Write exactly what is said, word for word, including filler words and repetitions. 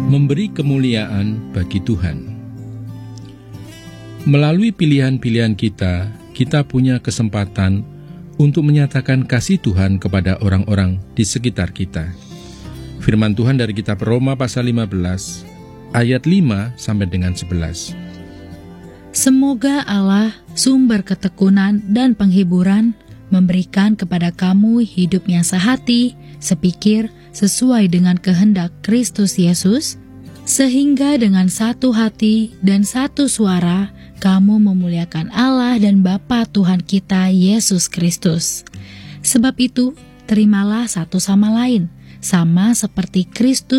Memberi kemuliaan bagi Tuhan. Melalui pilihan-pilihan kita, kita punya kesempatan untuk menyatakan kasih Tuhan kepada orang-orang di sekitar kita. Firman Tuhan dari kitab Roma pasal lima belas, ayat lima sampai dengan sebelas. Semoga Allah, sumber ketekunan dan penghiburan, memberikan kepada kamu hidup yang sehati, sepikir, sesuai dengan kehendak Kristus Yesus, sehingga dengan satu hati dan satu suara, kamu memuliakan Allah dan Bapa Tuhan kita Yesus Kristus. Sebab itu, terimalah satu sama lain, sama seperti Kristus